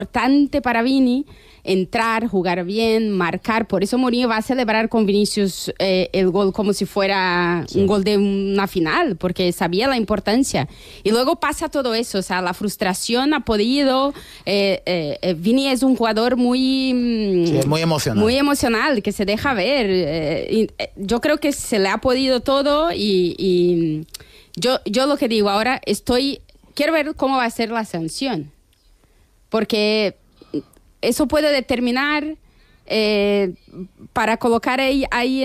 importante para Vini entrar, jugar bien, marcar. Por eso Mourinho va a celebrar con Vinicius el gol como si fuera un gol de una final, porque sabía la importancia. Y luego pasa todo eso, o sea, la frustración ha podido... Vini es un jugador muy emocional, que se deja ver. Yo creo que se le ha podido todo y yo lo que digo ahora, quiero ver cómo va a ser la sanción. Porque eso puede determinar para colocar ahí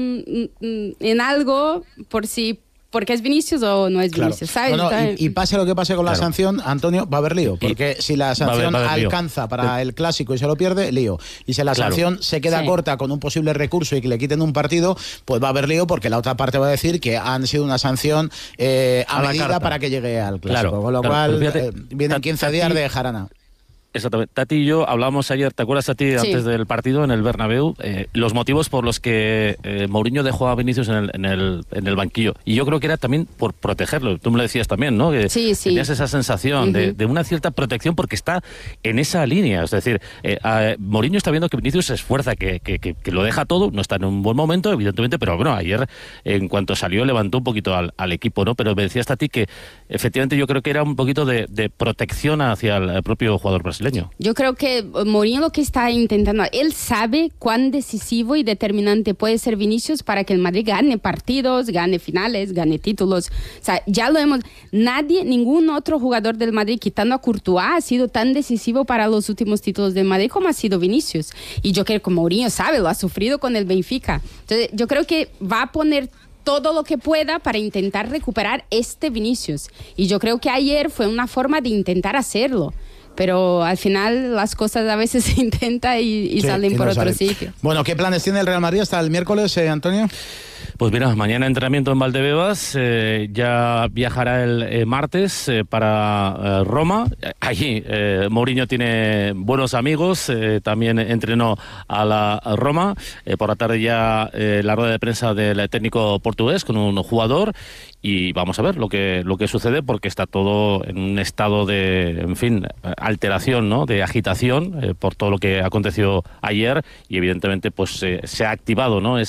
en algo porque es Vinicius o no es Vinicius, ¿sabes? Y pase lo que pase con la sanción, Antonio, va a haber lío, porque si la sanción alcanza para el clásico y se lo pierde, lío. Y si la sanción se queda corta con un posible recurso y que le quiten un partido, pues va a haber lío, porque la otra parte va a decir que han sido una sanción a medida para que llegue al clásico. Con lo cual, vienen 15 días de jarana. Exactamente. Tati y yo hablábamos ayer, ¿te acuerdas, Tati, antes del partido en el Bernabéu? Los motivos por los que Mourinho dejó a Vinicius en el banquillo. Y yo creo que era también por protegerlo. Tú me lo decías también, ¿no? Que tenías esa sensación de una cierta protección porque está en esa línea. Es decir, Mourinho está viendo que Vinicius se esfuerza, que lo deja todo. No está en un buen momento, evidentemente, pero bueno, ayer, en cuanto salió, levantó un poquito al equipo, ¿no? Pero me decías, Tati, que efectivamente yo creo que era un poquito de protección hacia el propio jugador brasileño. Yo creo que Mourinho lo que está intentando, él sabe cuán decisivo y determinante puede ser Vinicius para que el Madrid gane partidos, gane finales, gane títulos. O sea, ya lo hemos... ningún otro jugador del Madrid, quitando a Courtois, ha sido tan decisivo para los últimos títulos del Madrid como ha sido Vinicius. Y yo creo que Mourinho sabe, lo ha sufrido con el Benfica. Entonces, yo creo que va a poner todo lo que pueda para intentar recuperar este Vinicius. Y yo creo que ayer fue una forma de intentar hacerlo. Pero al final las cosas a veces se intentan y salen por otro sitio. Bueno, ¿qué planes tiene el Real Madrid hasta el miércoles, Antonio? Pues mira, mañana entrenamiento en Valdebebas, ya viajará el martes para Roma. Allí Mourinho tiene buenos amigos, también entrenó a la Roma. Por la tarde ya la rueda de prensa del técnico portugués con un jugador. Y vamos a ver lo que sucede, porque está todo en un estado de, en fin, alteración, ¿no? De agitación por todo lo que aconteció ayer, y evidentemente pues se ha activado, ¿no?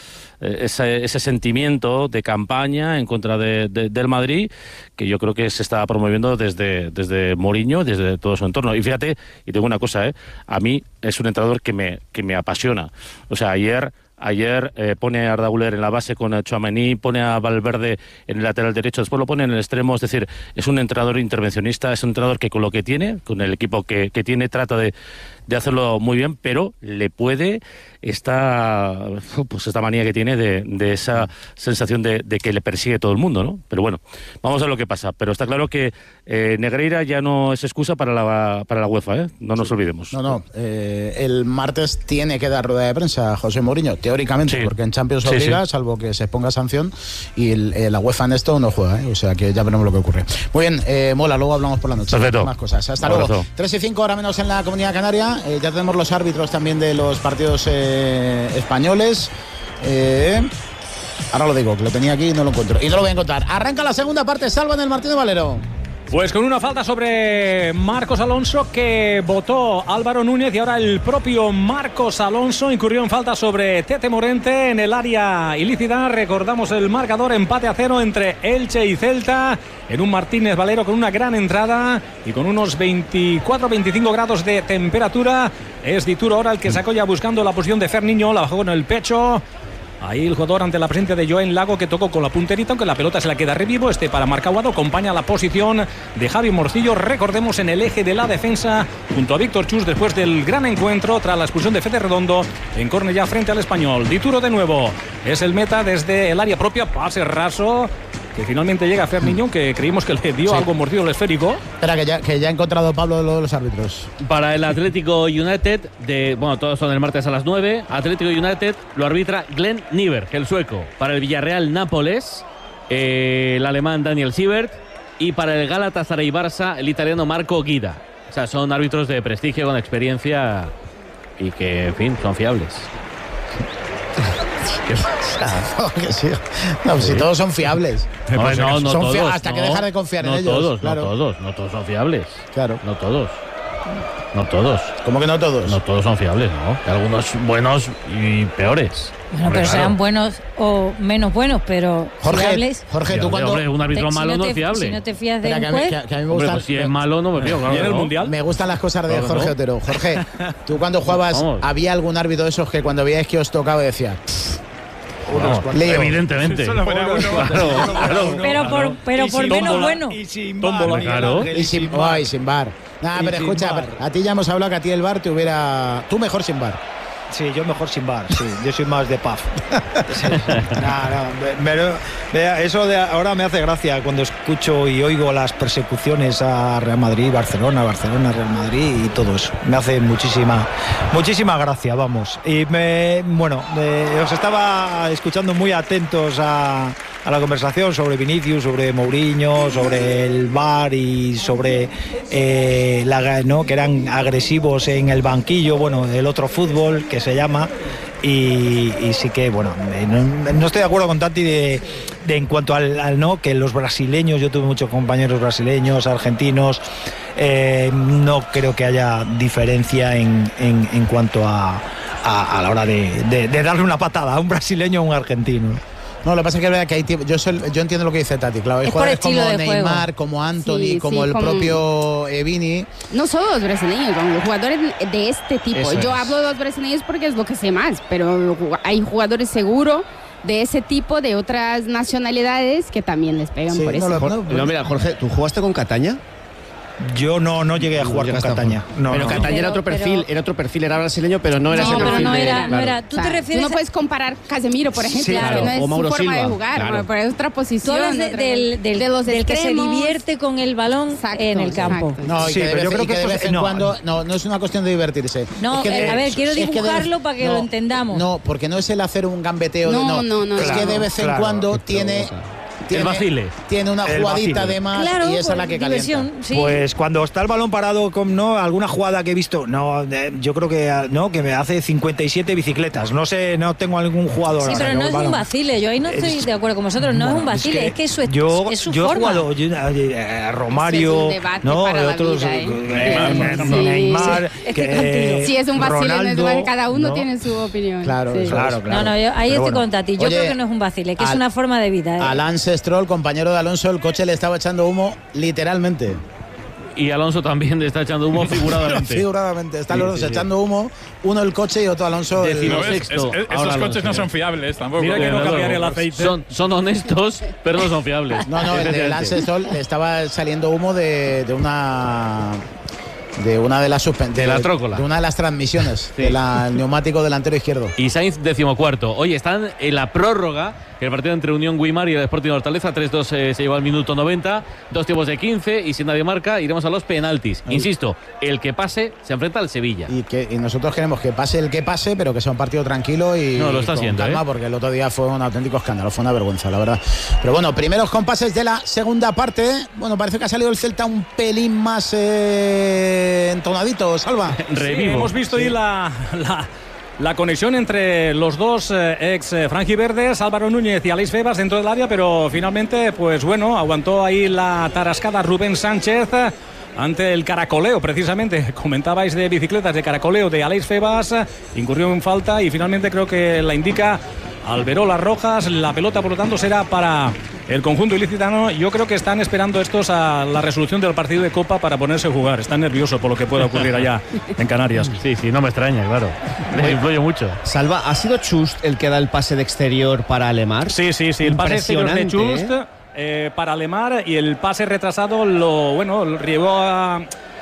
Ese sentimiento de campaña en contra del Madrid, que yo creo que se está promoviendo desde Mourinho, desde todo su entorno. Y fíjate, y tengo una cosa, a mí es un entrenador que me apasiona. O sea, ayer pone a Arda Güler en la base con Tchouaméni, pone a Valverde en el lateral derecho, después lo pone en el extremo. Es decir, es un entrenador intervencionista, es un entrenador que con lo que tiene, con el equipo que tiene, trata de hacerlo muy bien, pero le puede esta manía que tiene de esa sensación de que le persigue todo el mundo, ¿no? Pero bueno, vamos a ver lo que pasa. Pero está claro que Negreira ya no es excusa para la UEFA, ¿eh? No nos olvidemos. No. El martes tiene que dar rueda de prensa José Mourinho, teóricamente, porque en Champions obliga, salvo que se ponga sanción, y la UEFA en esto no juega, ¿eh? O sea que ya veremos lo que ocurre. Muy bien, mola, luego hablamos por la noche. Perfecto. Más cosas. Hasta luego. 3:05, ahora menos en la Comunidad Canaria. Ya tenemos los árbitros también de los partidos españoles. Ahora lo digo, que lo tenía aquí y no lo encuentro. Y no lo voy a encontrar. Arranca la segunda parte, Salva en el Martínez Valero. Pues con una falta sobre Marcos Alonso que votó Álvaro Núñez, y ahora el propio Marcos Alonso incurrió en falta sobre Tete Morente en el área ilícita. Recordamos el marcador, empate a 0 entre Elche y Celta en un Martínez Valero con una gran entrada y con unos 24-25 grados de temperatura. Es Dituro ahora el que sacó, ya buscando la posición de Ferniño, la bajó con el pecho. Ahí el jugador ante la presencia de Joen Lago, que tocó con la punterita, aunque la pelota se la queda revivo. Para Marcahuado, acompaña la posición de Javi Morcillo, recordemos, en el eje de la defensa, junto a Víctor Chus, después del gran encuentro tras la expulsión de Fede Redondo en córner ya frente al Español. Dituro de nuevo, es el meta desde el área propia, pase raso, que finalmente llega a Ferniño, que creímos que le dio algo mordido el esférico. Espera, que ya ha encontrado Pablo los árbitros. Para el Atlético United, todos son el martes a las 9. Atlético United lo arbitra Glenn Nyberg, el sueco. Para el Villarreal Nápoles, el alemán Daniel Siebert. Y para el Galatasaray Barça, el italiano Marco Guida. O sea, son árbitros de prestigio, con experiencia y que, en fin, son fiables. ¿Qué pasa? No, si todos son fiables. No son todos. Hasta que dejar de confiar en ellos. No todos son fiables. Claro. No todos. No todos. ¿Cómo que no todos? No todos son fiables, ¿no? Hay algunos buenos y peores. Bueno, pero sean buenos o menos buenos, pero fiables. Jorge, tú cuando... un árbitro malo no es fiable. Si no te fías de un Que juez... a mí me gusta, pues si es malo no me fío, claro. ¿Y en el Mundial? Me gustan las cosas de Jorge Otero. Jorge, tú cuando jugabas, ¿había algún árbitro de esos que cuando veíais que os tocaba decía... Leo. Evidentemente. Pero por menos bueno. Y sin bar. Claro. Y sin bar. Nada, pero escucha, a ti ya hemos hablado que a ti el bar te hubiera... Tú mejor sin bar. Sí, yo mejor sin bar, sí. Yo soy más de pub. Sí. Eso de ahora me hace gracia cuando escucho y oigo las persecuciones a Real Madrid, Barcelona, Real Madrid y todo eso. Me hace muchísima gracia, vamos. Y os estaba escuchando muy atentos a la conversación sobre Vinicius, sobre Mourinho, sobre el VAR y sobre que eran agresivos en el banquillo, el otro fútbol que se llama, y sí que no estoy de acuerdo con Tati de en cuanto al que los brasileños, yo tuve muchos compañeros brasileños, argentinos, no creo que haya diferencia en cuanto a la hora de darle una patada a un brasileño o a un argentino. No, lo que pasa es que es verdad que hay yo entiendo lo que dice Tati, claro. Hay jugadores como Neymar, como Anthony, como el propio Vini. No solo los brasileños, los jugadores de este tipo. Yo hablo de los brasileños porque es lo que sé más, pero hay jugadores seguros de ese tipo, de otras nacionalidades, que también les pegan por eso. No, mira, Jorge, ¿tú jugaste con Cataña? Yo no llegué a jugar con Cataña. Pero Cataña era otro perfil, era brasileño, pero no era ese perfil. No era. ¿Tú te refieres? Tú no puedes comparar Casemiro, por ejemplo, claro, no es o Mauro su forma Silva, de jugar, claro. pero es otra posición. Tú hablas del que se divierte con el balón en el campo. No, pero yo creo que de vez en cuando no es una cuestión de divertirse. No, quiero dibujarlo para que lo entendamos. No, porque no es el hacer un gambeteo. No. Es que de vez en cuando tiene una jugadita de más, claro, y esa es la que calienta. Sí. Pues cuando está el balón parado con alguna jugada que he visto, yo creo que me hace 57 bicicletas. No sé, no tengo algún jugador. Sí, pero no es un vacile. Yo ahí no estoy de acuerdo con vosotros. No es un vacile, es que eso es su yo forma. He jugado Romario, otros Neymar. Sí, es un vacile, cada uno tiene su opinión. Claro. No, ahí estoy con Tati. Yo creo que no es un vacile, que es una forma de vida. Lance Stroll, compañero de Alonso, el coche le estaba echando humo literalmente. Y Alonso también le está echando humo figuradamente. Figuradamente, están los dos echando humo, uno el coche y otro Alonso. Esos coches no son fiables tampoco. Mira que no cambiar el aceite. Son honestos, pero no son fiables. No, el de Lance Stroll le estaba saliendo humo de una de las de la trócola. De una de las transmisiones, del neumático delantero izquierdo. Y Sainz 14º. Oye, están en la prórroga, que el partido entre Unión Guimar y el Sporting Hortaleza, 3-2 se lleva al minuto 90, 2 tiempos de 15, y si nadie marca, iremos a los penaltis. Insisto, el que pase se enfrenta al Sevilla. Y nosotros queremos que pase el que pase, pero que sea un partido tranquilo y lo está con haciendo, calma, porque el otro día fue un auténtico escándalo, fue una vergüenza, la verdad. Pero bueno, primeros compases de la segunda parte. Bueno, parece que ha salido el Celta un pelín más entonadito, Salva. Revivo. Hemos visto ahí la conexión entre los dos ex franjiverdes, Álvaro Núñez y Aleix Febas, dentro del área, pero finalmente, aguantó ahí la tarascada Rubén Sánchez ante el caracoleo, precisamente. Comentabais de bicicletas, de caracoleo de Aleix Febas, incurrió en falta y finalmente creo que la indica Alberola Rojas. La pelota, por lo tanto, será para el conjunto ilicitano. Yo creo que están esperando estos a la resolución del partido de Copa para ponerse a jugar. Están nerviosos por lo que pueda ocurrir allá en Canarias. Sí, no me extraña, claro. Les influye mucho. Salva, ¿ha sido Chust el que da el pase de exterior para Lemar? Sí, el pase exterior de Chust para Lemar, y el pase retrasado lo llevó a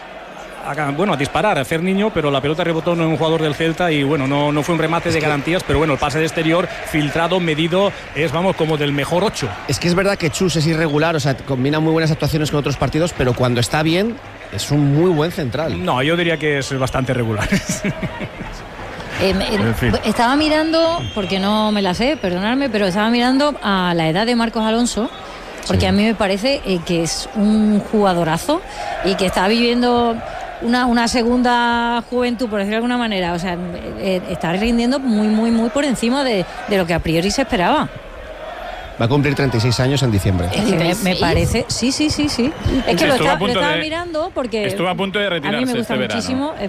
disparar a Ferniño, pero la pelota rebotó en un jugador del Celta y no fue un remate de garantías, pero el pase de exterior filtrado, medido, es como del mejor 8. Es que es verdad que Chus es irregular, o sea, combina muy buenas actuaciones con otros partidos, pero cuando está bien es un muy buen central. No, yo diría que es bastante regular. Estaba mirando, porque no me la sé, perdonadme, pero estaba mirando a la edad de Marcos Alonso, porque a mí me parece que es un jugadorazo y que está viviendo una segunda juventud, por decirlo de alguna manera. O sea, está rindiendo muy por encima de lo que a priori se esperaba. Va a cumplir 36 años en diciembre. Es que me parece, sí. Es que lo estaba mirando porque estuvo a punto de retirarse a mí me gusta este muchísimo. verano.